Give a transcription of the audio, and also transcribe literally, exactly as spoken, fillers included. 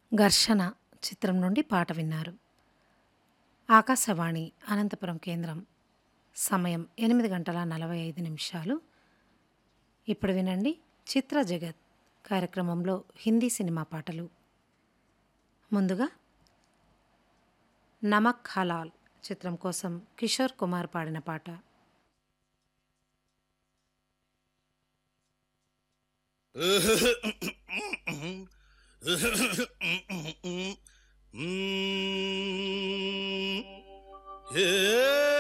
ఘర్షణ చిత్రం నుండి పాట విన్నారు. ఆకాశవాణి అనంతపురం కేంద్రం. సమయం ఎనిమిది గంటల నలభై ఐదు నిమిషాలు. ఇప్పుడు వినండి చిత్ర జగత్ కార్యక్రమంలో హిందీ సినిమా పాటలు. ముందుగా నమక్ హలాల్ చిత్రం కోసం కిషోర్ కుమార్ పాడిన పాట. Yeah.